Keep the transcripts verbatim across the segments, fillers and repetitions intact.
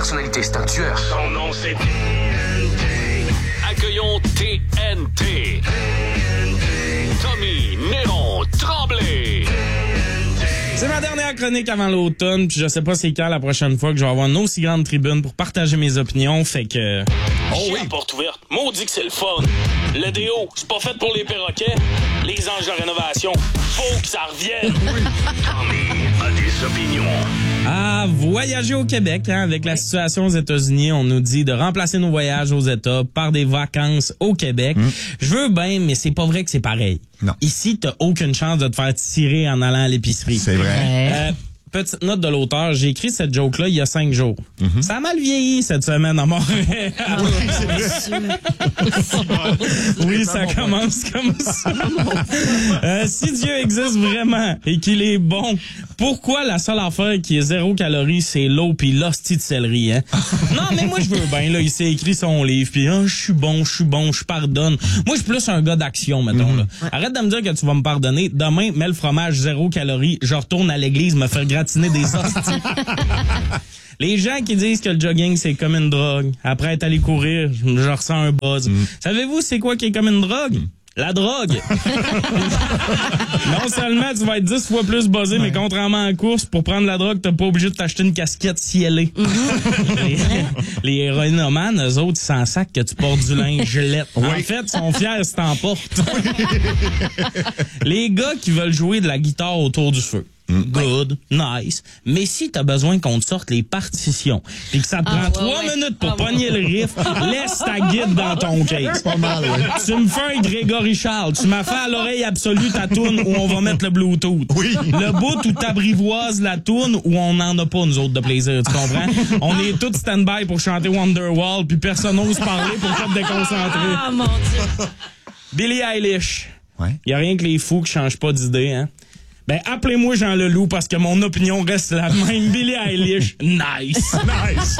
personnalité, c'est un tueur. Son nom, c'est T N T. Accueillons T N T. Tommy Néron Tremblay. C'est ma dernière chronique avant l'automne, puis je sais pas c'est quand la prochaine fois que je vais avoir une aussi grande tribune pour partager mes opinions, fait que... Oh oui, porte ouverte. Maudit que c'est le fun. Le déo, c'est pas fait pour les perroquets. Les anges de rénovation, faut que ça revienne. Tommy a des opinions. Ah, voyager au Québec, hein, avec la situation aux États-Unis, on nous dit de remplacer nos voyages aux États par des vacances au Québec. Mmh. Je veux bien, mais c'est pas vrai que c'est pareil. Non. Ici, t'as aucune chance de te faire tirer en allant à l'épicerie. C'est vrai. Euh, petite note de l'auteur, j'ai écrit cette joke-là il y a cinq jours. Mm-hmm. Ça a mal vieilli cette semaine à Montréal. Oui, ça commence comme ça. euh, si Dieu existe vraiment et qu'il est bon, pourquoi la seule affaire qui est zéro calorie, c'est l'eau pis l'hostie de céleri, hein? Non, mais moi, je veux bien, là, il s'est écrit son livre, pis oh, je suis bon, je suis bon, je pardonne. Moi, je suis plus un gars d'action, mettons, mm-hmm. là. Arrête de me dire que tu vas me pardonner. Demain, mets le fromage zéro calorie, je retourne à l'église me faire gratiner des hosties. Les gens qui disent que le jogging, c'est comme une drogue, après être allé courir, je, je ressens un buzz. Mm. Savez-vous c'est quoi qui est comme une drogue? Mm. La drogue! Non seulement tu vas être dix fois plus buzzé, ouais. mais contrairement à la course, pour prendre la drogue, t'es pas obligé de t'acheter une casquette cielée. Mm-hmm. les, les héroïnomanes, eux autres, ils s'en sacent que tu portes du linge gelette. Oui. En fait, ils sont fiers si t'en portes. Les gars qui veulent jouer de la guitare autour du feu. Good, nice. Mais si t'as besoin qu'on te sorte les partitions pis que ça te ah, prend trois ouais, ouais. minutes pour ah, pogner ouais. le riff, laisse ta guide dans ton case. Pas mal, ouais. Tu me fais un Grégory Charles, tu m'as fait à l'oreille absolue ta toune où on va mettre le Bluetooth. Oui. Le bout où t'abrivoises la toune où on n'en a pas, nous autres, de plaisir, tu comprends? On est tous stand-by pour chanter Wonderwall puis personne n'ose parler pour pas te déconcentrer. Ah, mon Dieu. Billie Eilish. Ouais. Y a rien que les fous qui changent pas d'idée, hein? Ben, appelez-moi Jean Leloup parce que mon opinion reste la même. Billie Eilish, nice. Nice.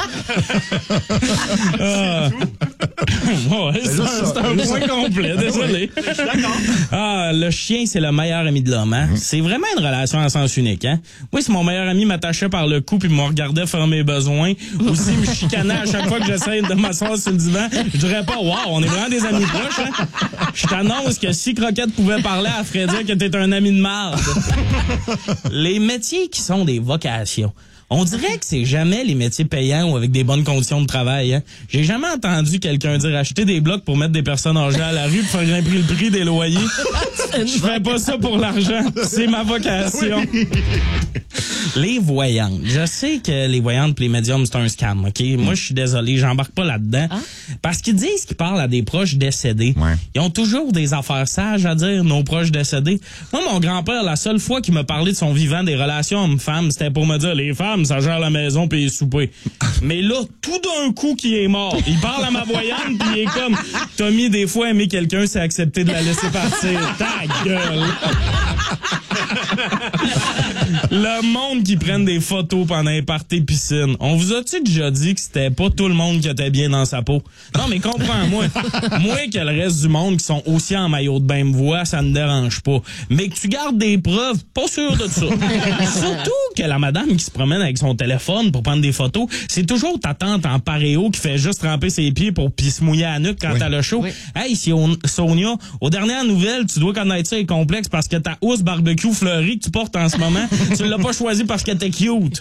ah. ouais, c'est, un, c'est un point complet, désolé. Je suis d'accord. Ah, le chien, c'est le meilleur ami de l'homme, hein? Mmh. C'est vraiment une relation à sens unique, hein? Moi, si mon meilleur ami m'attachait par le cou puis me regardait faire mes besoins, ou s'il me chicanait à chaque fois que j'essaie de m'asseoir sur le divan, je dirais pas, wow, on est vraiment des amis proches, hein? Je t'annonce que si Croquette pouvait parler, elle ferait dire que t'es un ami de marde. Les métiers qui sont des vocations. On dirait que c'est jamais les métiers payants ou avec des bonnes conditions de travail. Hein. J'ai jamais entendu quelqu'un dire acheter des blocs pour mettre des personnes âgées à la rue pour faire grimper le prix des loyers. Je fais pas ça pour l'argent. C'est ma vocation. Oui. Les voyantes. Je sais que les voyantes et les médiums, c'est un scam, OK? Mm. Moi, je suis désolé, j'embarque pas là-dedans. Ah? Parce qu'ils disent qu'ils parlent à des proches décédés. Ouais. Ils ont toujours des affaires sages à dire, nos proches décédés. Moi, mon grand-père, la seule fois qu'il m'a parlé de son vivant des relations hommes-femmes, c'était pour me dire, les femmes, ça gère la maison puis les soupers. Mais là, tout d'un coup, qui est mort. Il parle à ma voyante puis il est comme, Tommy, des fois, aimer quelqu'un, c'est accepter de la laisser partir. Ta gueule! Le monde qui prenne des photos pendant les parties piscine. On vous a-tu déjà dit que c'était pas tout le monde qui était bien dans sa peau? Non, mais comprends-moi. Moi que le reste du monde qui sont aussi en maillot de bain me voit, ça ne dérange pas. Mais que tu gardes des preuves, pas sûr de ça. Surtout que la madame qui se promène avec son téléphone pour prendre des photos, c'est toujours ta tante en paréo qui fait juste tremper ses pieds pour pis se mouiller à la nuque quand oui. elle a chaud. Oui. Hey, si on, Sonia, aux dernières nouvelles, tu dois connaître ça, est complexe parce que ta housse barbecue fleurie que tu portes en ce moment, tu l'as pas choisi parce qu'elle était cute.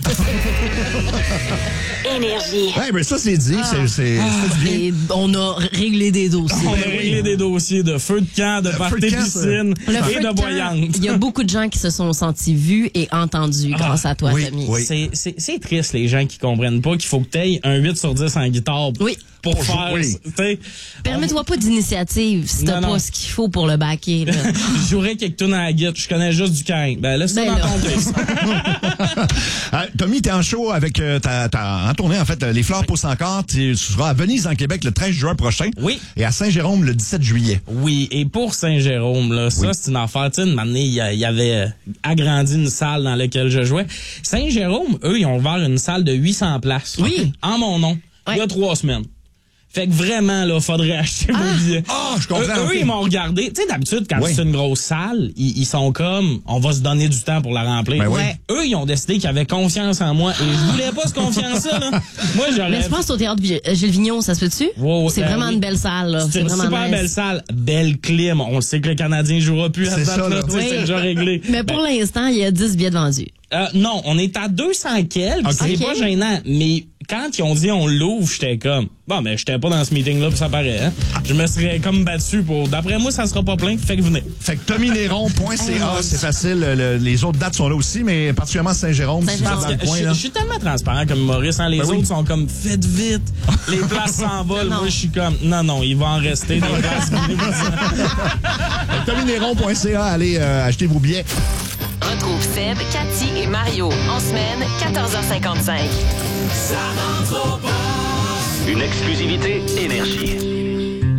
Énergie. Ouais, mais ça, c'est dit. Ah. C'est, c'est, ah, c'est on a réglé des dossiers. On a réglé des dossiers de feu de camp, de party piscine et de voyante. Il y a beaucoup de gens qui se sont sentis vus et entendus ah, grâce à toi, oui, Tommy. Oui. C'est, c'est, c'est triste, les gens qui comprennent pas qu'il faut que tu aies un huit sur dix en guitare. Oui. Pour oh, faire, oui. Permets-toi pas d'initiative si t'as non, pas non. ce qu'il faut pour le backer. Je jouerais quelques tunes à la guitare, je connais juste du Kang. Ben laisse ben ça dans ton case. euh, Tommy, t'es en show avec euh, ta, ta en tournée en fait les Fleurs poussent encore. Tu seras à Venise en Québec le treize juin prochain. Oui. Et à Saint-Jérôme le dix-sept juillet. Oui. Et pour Saint-Jérôme là, ça oui. c'est une affaire. Tu sais, une année, il y, y avait euh, agrandi une salle dans laquelle je jouais. Saint-Jérôme, eux, ils ont ouvert une salle de huit cents places. Oui. En mon nom. Ouais. Il y a trois semaines. Fait que vraiment, là, faudrait acheter Ah. vos billets. Ah, je comprends, Eux, eux, ok. ils m'ont regardé. Tu sais, d'habitude, quand Oui. c'est une grosse salle, ils, ils sont comme, on va se donner du temps pour la remplir. Ben oui. Ouais. Eux, ils ont décidé qu'ils avaient confiance en moi. Et je voulais pas ce confiance-là, là. Moi, j'aurais... Mais je pense au théâtre Vi- Gilles Vignon, ça se peut-tu? Ouais, ouais, c'est ben vraiment oui. une belle salle, là. C'est C'est une vraiment super nice. belle salle, belle clim. On sait que le Canadien jouera plus à C'est ce ça, date-là. là. tu sais, Oui. C'est déjà réglé. Mais pour l'instant, il y a dix billets de vendus. Euh, non, on est à deux cents quelques. Ok. C'est pas gênant. Mais quand ils ont dit on l'ouvre, j'étais comme, bon, mais j'étais pas dans ce meeting-là, puis ça paraît, hein. Je me serais comme battu pour, d'après moi, ça sera pas plein, fait que venez. Fait que tommy néron point c a, c'est facile. Le- les autres dates sont là aussi, mais particulièrement Saint-Jérôme, si Saint-Jérôme. c'est dans le Je coin, suis- là. je suis tellement transparent comme Maurice, hein. Les Ben autres oui. sont comme, faites vite. Les places s'envolent. Non. Moi, je suis comme, non, non, il va en rester des places. tommy néron point c a, allez euh, acheter vos billets. Retrouve Seb, Cathy et Mario en semaine, quatorze heures cinquante-cinq. Une exclusivité Énergie.